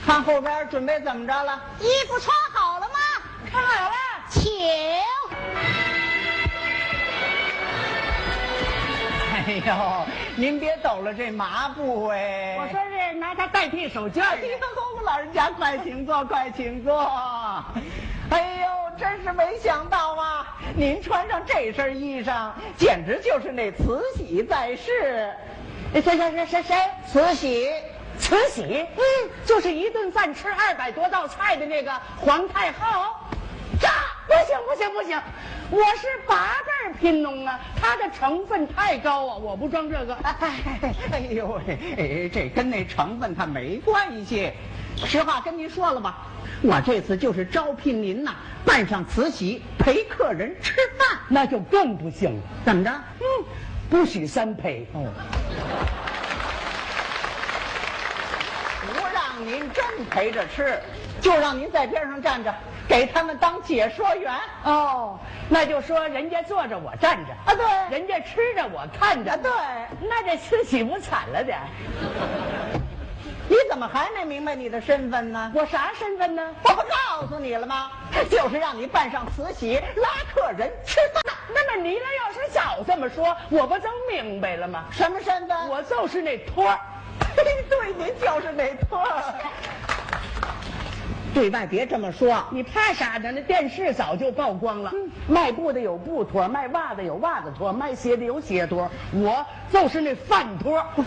看后边准备怎么着了？ 衣服穿好了吗？ 看好了， 请。 哎呦，您别抖了这麻布哎！ 我说是拿它代替手绢。 哎呦，老人家快请坐，快请坐。哎呦，真是没想到啊！您穿上这身衣裳，简直就是那慈禧在世。 谁？ 慈禧。 慈禧，就是一顿饭吃200多道菜的那个皇太后。这不行，我是8辈贫农啊，它的成分太高啊，我不装这个。 哎呦喂，这跟那成分它没关系。实话跟您说了吧，我这次就是招聘您呐，扮上慈禧陪客人吃饭， 那就更不行了。 怎么着？ 不许3陪。 您真陪着吃，就让您在边上站着，给他们当解说员。 哦，那就说人家坐着我站着啊，对， 人家吃着我看着， 对， 那这慈禧不惨了点？ 你怎么还没明白你的身份呢？ 我啥身份呢？ 我不告诉你了吗？就是让你扮上慈禧拉客人吃饭。 那么你呢？要是早这么说，我不都明白了吗？ 什么身份？ 我就是那托儿。 对，您就是那托儿。对外别这么说， 你怕啥呢？那电视早就曝光了。卖布的有布托，卖袜子有袜子托，卖鞋的有鞋托，我就是那饭托。 我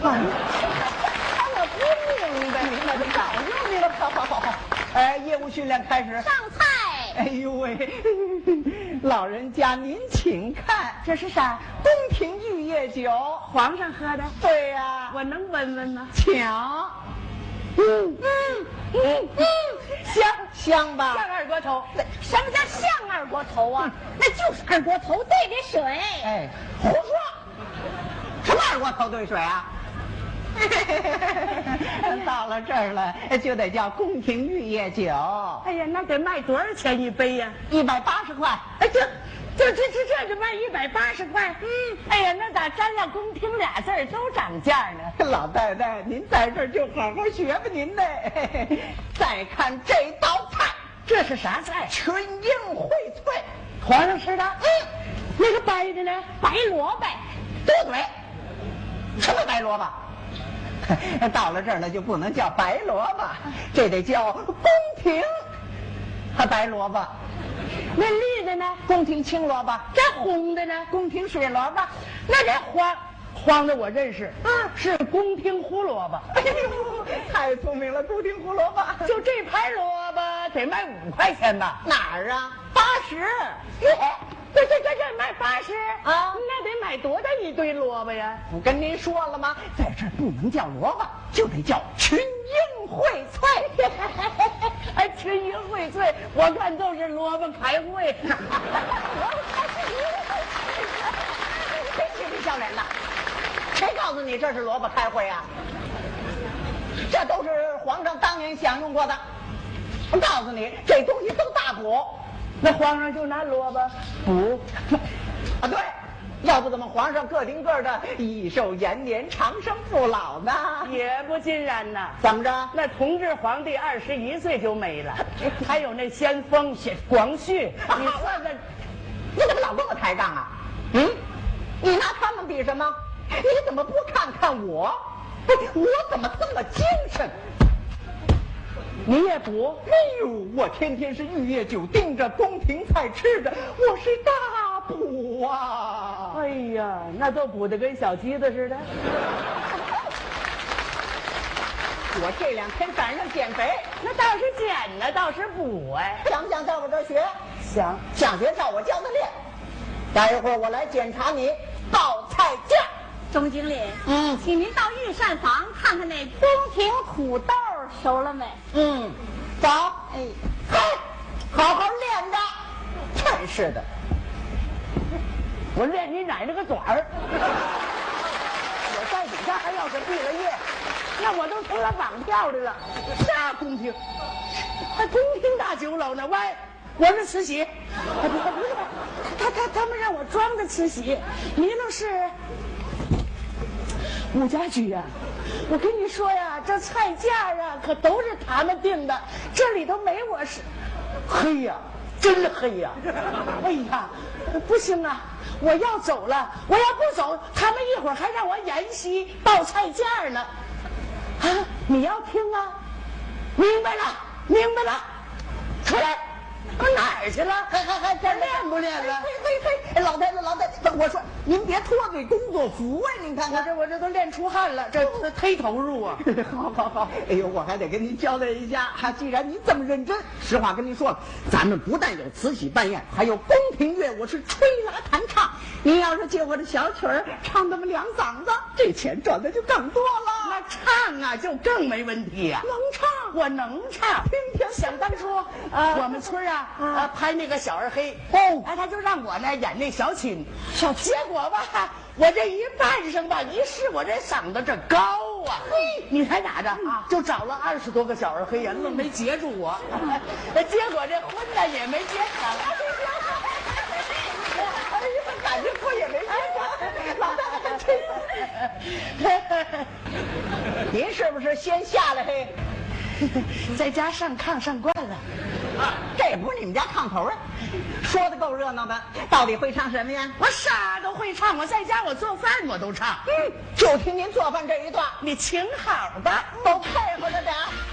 不明白，明白就早就明白。好。业务训练开始。 上菜。 哎呦喂，老人家您请看， 这是啥？ 宫廷玉液酒， 皇上喝的。 对呀， 我能闻闻吗？ 抢。香吧？ 像二锅头。 什么叫像二锅头啊？那就是二锅头兑的水。 哎，胡说！什么二锅头兑水啊？到了这儿了，就得叫宫廷玉液酒。 哎呀，那得卖多少钱一杯呀 ？180块。 哎，这就卖180块。哎呀，那咋沾了宫廷俩字都涨价呢？ 老太太，您在这儿就好好学吧您的。再看这道菜， 这是啥菜？ 群英荟萃， 皇上吃的。那个白的呢？ 白萝卜。 多嘴。什么白萝卜？到了这儿了就不能叫白萝卜，这得叫宫廷白萝卜。 那绿的呢？ 宫廷青萝卜。 这红的呢？ 宫廷水萝卜。 那这黄的我认识，是宫廷胡萝卜。 哎呦，太聪明了，宫廷胡萝卜。 就这盘萝卜得卖5块钱吧？ 哪儿啊？80。 这卖80 啊？ 那得买多大一堆萝卜呀？ 我跟您说了吗？在这儿不能叫萝卜，就得叫群英荟萃。 哎，群英荟萃，我看都是萝卜开会。 谁气你笑脸的？谁告诉你这是萝卜开会啊？这都是皇上当年享用过的。我告诉你，这东西都大补。 那皇上就拿萝卜补啊？对，要不怎么皇上个顶个的益寿延年、长生不老呢？ 也不尽然呐。 怎么着？ 那同治皇帝21岁就没了，还有那先锋广旭，你说的， 你怎么老跟我抬杠啊？你拿他们比什么？你怎么不看看我？我怎么这么精神？ 你也补？ 哎呦，我天天是玉液酒盯着，宫廷菜吃着，我是大补啊！ 哎呀，那都补得跟小鸡子似的。 我这2天赶上减肥， 那倒是减呢，倒是补哎。 想不想在我这儿学？ 想。 想学照我教的练。待一会儿我来检查你报菜价。 钟经理，请您到御膳房看看那宫廷土豆熟了没？ 走。好好练着。真是的， 我练你奶奶个爪儿！我在底下还要是毕了业，那我都成了绑票的了。啥宫廷？还宫廷大酒楼呢？喂，我是慈禧。他们让我装的慈禧，你那是武家驹呀？ 我跟你说呀，这菜价啊可都是他们定的，这里头没我是。黑呀，真黑呀！哎呀，不行啊，我要走了，我要不走，他们一会儿还让我沿袭报菜价呢。啊，你要听啊？明白了，明白了，出来。我哪儿去了？还练不练了？ 嘿，老太太，我说您别脱这工作服啊！您看看， 我这都练出汗了，这忒投入啊！ 好，哎呦，我还得跟您交代一下，既然您这么认真，实话跟您说了，咱们不但有慈禧办宴，还有宫廷乐舞是吹拉弹唱。您要是借我的小曲儿唱那么2嗓子，这钱赚的就更多了。 那唱啊，就更没问题呀、 能唱， 我能唱。 听听， 想当初我们村拍那个小二黑他就让我呢演那小青，结果吧，我这一扮上吧，一试我这嗓子这高啊，你猜咋着？就找了20多个小二黑人，愣没截住我，结果这婚呢也没结成。 哎呀，感情婚也没结成，老大还真。您是不是先下来嘿？ 在家上炕上惯了。 这不是你们家炕头啊？说的够热闹的，到底会唱什么呀？ 我啥都会唱，我在家我做饭我都唱。 就听您做饭这一段， 你请好吧， 都配合着点。